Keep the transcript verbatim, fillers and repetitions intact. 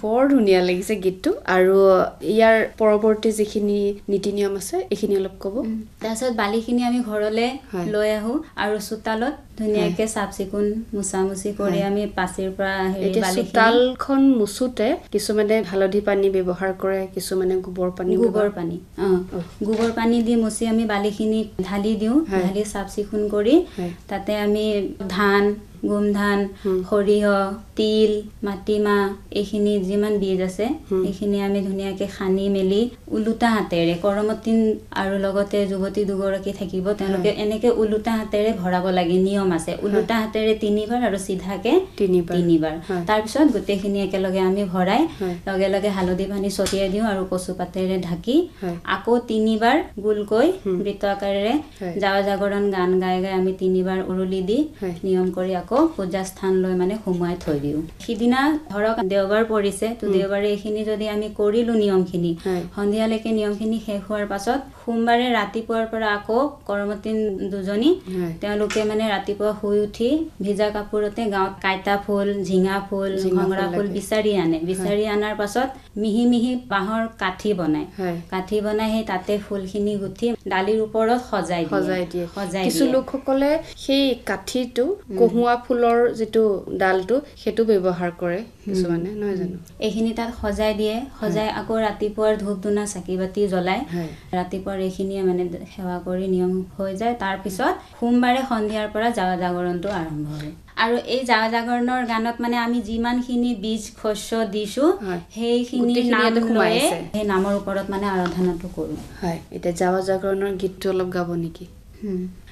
বৰ ধুনীয়া লাগিছে গীতটো আৰু ইয়াৰ পৰৱৰ্তী যিখিনি নীতি নিয়ম আছে এইখিনি অলপ ক'ব তাৰপিছত বালিখিনি আমি ঘৰলৈ লৈ আহো আৰু চোতালত ধুনীয়াকে চাফ চিকুণ মুছামুছি কৰি আমি পাচিৰ পৰা হেৰি বালিখিনি চোতালখন মুছুতে কিছুমানে হালধি পানী ব্যৱহাৰ কৰে কিছুমানে গোবৰ পানী গোবৰ পানী অ গোবৰ পানী দি মুছি আমি বালিখিনি ঢালি দিওঁ ঢালি চাফ চিকুণ কৰি তাতে আমি ধান গুম ধান সৰিয়হ তিল মাটিমাহ এইখিনি যিমান বীজ আছে এইখিনি আমি ধুনীয়াকে খানি মেলি উলুটা হাতেৰে কৰমতিন আৰু লগতে যুৱতী দুগৰাকী থাকিব তেওঁলোকে এনেকে উলুটা হাতেৰে ভৰাব লাগে নিয়ম আছে উলুটা হাতেৰে তিনিবাৰ আৰু সিধাকে তিনিবাৰ তিনিবাৰ তাৰ পিছত গোটেইখিনি একেলগে আমি ভৰাই লগে লগে হালধি পানী ছটিয়াই দিওঁ আৰু কচু পাতেৰে ঢাকি আকৌ তিনিবাৰ গুলকৈ বৃত্ত আকাৰেৰে জাৱা জাগৰণ গান গাই গাই আমি তিনিবাৰ উৰুলি দি নিয়ম কৰি আকৌ পূজা স্থান লৈ মানে সোমাই থৈ দিওঁ সিদিনা ধৰক দেওবাৰ পৰিছে তো দেওবাৰে এইখিনি যদি আমি কৰিলো নিয়মখিনি সন্ধিয়ালৈকে নিয়মখিনি শেষ হোৱাৰ পাছত সোমবাৰে ৰাতিপুৱাৰ পৰা আকৌ কৰমতিন দুজনী তেওঁলোকে মানে ৰাতিপুৱা শুই উঠি ভিজা কাপোৰতে গাঁৱত কাইটা ফুল ঝিঙা ফুল ঘংৰা ফুল বিচাৰি আনে বিচাৰি আনাৰ পাছত মিহি মিহি বাঁহৰ কাঠি বনায় কাঠি বনাই সেই তাতে ফুলখিনি গুঠি ডালিৰ ওপৰত সজাই সজাই দিয়ে কিছু লোকসকলে সেই কাঠিটো কহুৱা ফুলৰ যিটো ডালটো সেইটো ব্যৱহাৰ কৰে কিছুমানে নহয় জানো এইখিনি তাত সজাই দিয়ে সজাই আকৌ ৰাতিপুৱাৰ ধূপ ধূনা চাকি বাতি জ্বলাই ৰাতিপুৱাৰ এইখিনিয়ে মানে সেৱা কৰি নিয়ম হৈ যায় তাৰ পিছত সোমবাৰে সন্ধিয়াৰ পৰা জাৱা জাগৰণটো আৰম্ভ হয় আৰু এই জাৱা জাগৰণৰ গানত মানে আমি যিমানখিনি বীজ শস্য দিছো সেইখিনি নাম লৈ সেই নামৰ ওপৰত মানে আৰাধনাটো কৰো হয় এটা জাৱা জাগৰণৰ গীতটো অলপ গাব নেকি